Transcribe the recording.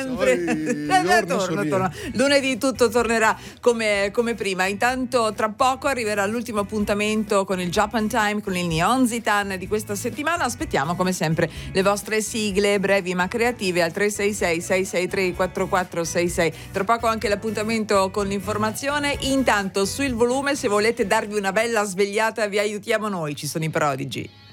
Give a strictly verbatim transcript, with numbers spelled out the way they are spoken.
sempre. Eh, torno, torno. Lunedì tutto tornerà come, come prima. Intanto tra poco arriverà l'ultimo appuntamento con il Japan Time, con il Neon Zitan di questa settimana. Aspettiamo come sempre le vostre sigle brevi ma creative al tre sei sei sei sei tre quattro quattro sei sei. Tra poco anche l'appuntamento con l'informazione. Intanto sul volume, se volete darvi una bella svegliata, vi aiutiamo noi, ci sono i Prodigy.